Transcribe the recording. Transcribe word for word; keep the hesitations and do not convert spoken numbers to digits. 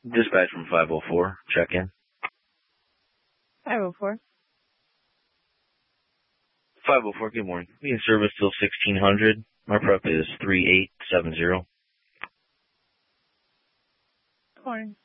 Dispatch from five oh four. Check in. five oh four. five oh four, good morning. We in service till sixteen hundred. My prep is three eight seven zero. Good morning.